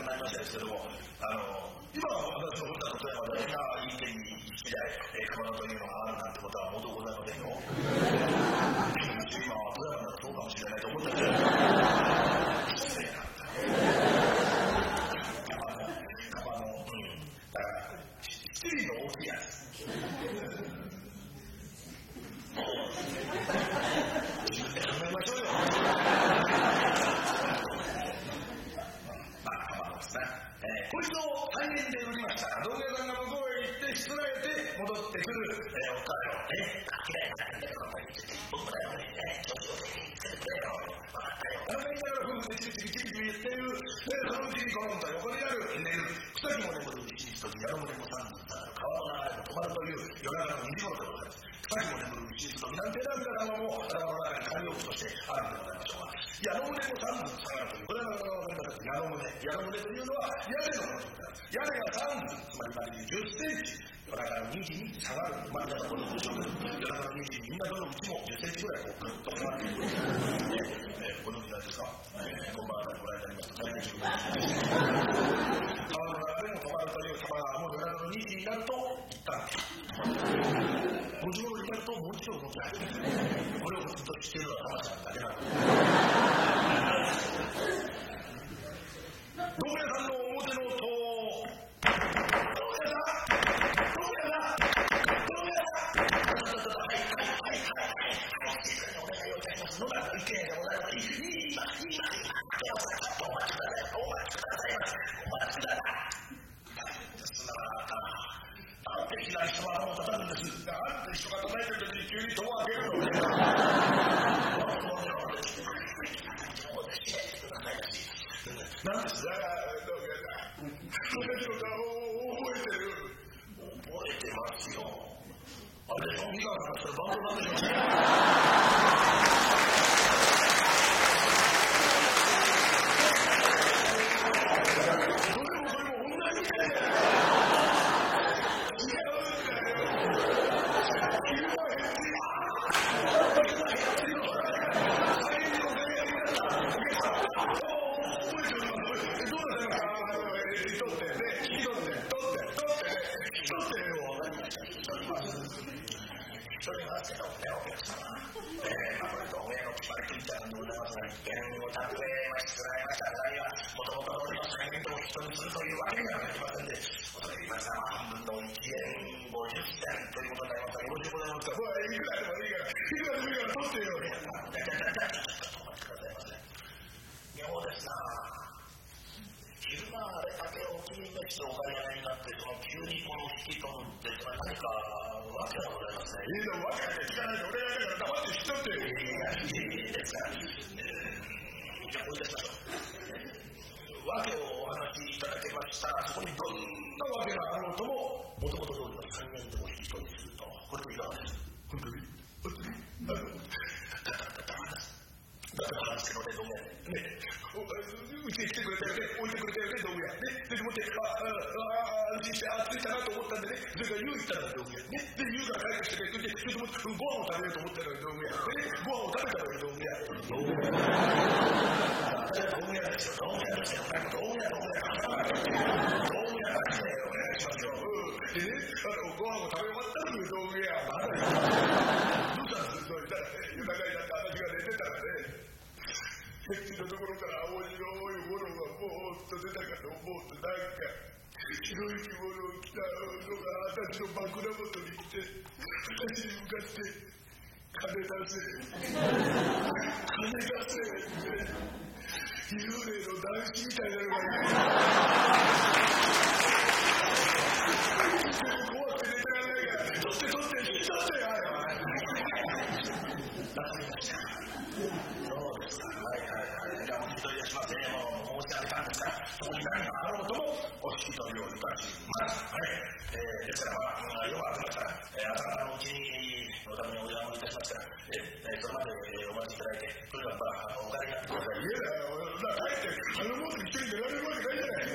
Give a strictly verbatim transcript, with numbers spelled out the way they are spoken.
になりましたですけども、あの今私の降ったこと山でみんないい県に一台、えー、熊野というのがあるなんてことは元ございませんよ。今は富山だとそうかもしれないと思ったけど失礼だった熊野、うん、だから失礼の大きいやつ自分で考えましょうよ。まあ熊野ですね、えー、こいつを大変で売りましたら道具屋さんが向こうへ行ってしつらえて戻ってくる、えー、おっかいをね、きれいになってるのがいい僕だよね、調子をつけてくれよ、分かったよ、あの辺から夫婦でチリチリチリチリ言っている、えー、そのうちにコロンと横にある寝る草木も眠る一日とき、矢の胸も三分下がる川の流れも止まるという夜中のにじ頃でございます。草木も眠る一日ときなんてな皆様も頭の中に慣用句としてあるんでございましょうが、矢の胸も三分下がるという、これは矢の胸、矢の胸というのは屋根のことである。屋根が三分、つまりじゅっセンチ、夜中のにじに下がる。まあ、皆さんこの文章で夜中のにじにみんなどのうちもじゅっセンチぐらいこうグッと下がっている。えー、ご存知なんですか、えー、こんばんはご覧になりますと大変重要です。川の中でも止まるという玉川も夜中のにじになると一旦ごじ頃になるともう一度動き始める。これをずっと知っているのは玉ちゃんだけなんです。道具屋さんの表の戸を道具屋さん道具屋さん道具屋さんはいはいはいはいはい静かにお願いをいたします。野中の一軒家でございます。今今今今ちょっとお待ちくださいお待ちくださいお待ちください。大変ですなあ。なんで被害者はもう立たるんです。なんで人が叩いてる時に急に戸を開けるのなんですか私の顔を覚えてる。覚えてますよ。あれでしょ、三河さんそれバンドなんでしょうね。それもそれも同じだよ。違うんだよ。昼間減ってる。昼間減ってる。最近の電話になった。覚えてるのどうだったのか。取ってね、引き取って、取って、取ってね、引き取ってよ。それはですね、お客様。えー、まあこれとおめえの決まりといったらでございますが、一見をたとえましつらいましたがには、もともとおりますが、変動を人にするというわけにはできませんで、恐れ入りますが、半分のいちえんごじゅっせんということになりますが、よろしゅうございますか。ほら、いくらでもいいから、いくらでもいいから取ってよ。いや、だだだだ、ちょっとお待ちくださいませ。妙ですなぁ。昼間あれだけお気に召してお買い上げになって、その急にこの引き取るって何かわけがございますね。いいの、わけが聞かないで俺がやるから黙って引き取って。いや、いいですか。えー、じゃあこれ出しましょう。わけをお話しいただけましたら、そこにどんなわけがあろうとも、もともと通りのさんねんでも引き取りすると。これといかがです。本当に本当にあの、だからだからだから話すけどね、どうもね、うちに来てくれたよね、置いてくれたよね、道具屋ね。でもってああ安心してあ着いたなと思ったんでね、それから言う行ったら道具屋ね。で言うから帰ってきてくれて、ちょっとご飯を食べようと思ったら道具屋でね、ご飯を食べたら道具屋道具屋道具屋ですよ、道具屋ですよ、道具屋道具屋道具屋だけでお願いしますよ。でね、あのご飯を食べ終わったら道具屋まだどうしたんですか。夜中になって私が寝てたらね、ヘッジのところから青白いものがぼーっと出たかと思うと、なんか白い着物を着たのが私の枕元に来て、私に向かって金出せ金出せって幽霊の男子みたいなのがいる。怖くて寝てられないから取って取って引き取ってよ。そうですか。はいはいはい。じゃあお引き取りいたしますね。もう申し上げたんですから、そこに何があろうともお引き取りをいたします。はい。えー、ですからまあ夜が明けましたら、えー、朝のうちにおためにお邪魔いたしますから、えー、それまで、えー、お待ちいただいて、それではまあお帰りになってください。いやだよ、帰ってあのモードに一人出られるわけないじゃない。